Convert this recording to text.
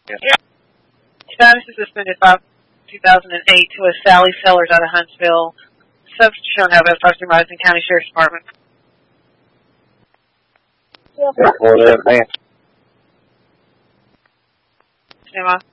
Yeah. Status is suspended by 2008 to a Sally Sellers out of Huntsville. Subject shown have at First and Rising County Sheriff's Department. Report in advance. Stand by.